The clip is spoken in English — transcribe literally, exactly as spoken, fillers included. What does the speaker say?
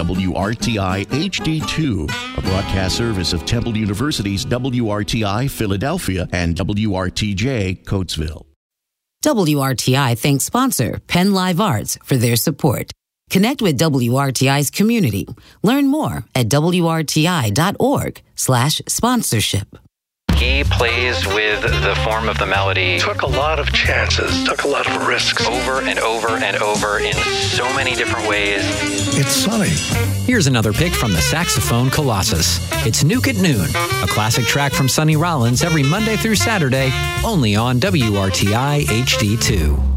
W R T I H D two, a broadcast service of Temple University's W R T I Philadelphia and W R T J Coatesville. W R T I thanks sponsor Penn Live Arts for their support. Connect with W R T I's community. Learn more at W R T I dot org slash sponsorship. He plays with the form of the melody. Took a lot of chances, took a lot of risks. Over and over and over in so many different ways. It's sunny. Here's another pick from the saxophone Colossus. It's Nuke at Noon, a classic track from Sonny Rollins every Monday through Saturday, only on W R T I H D two.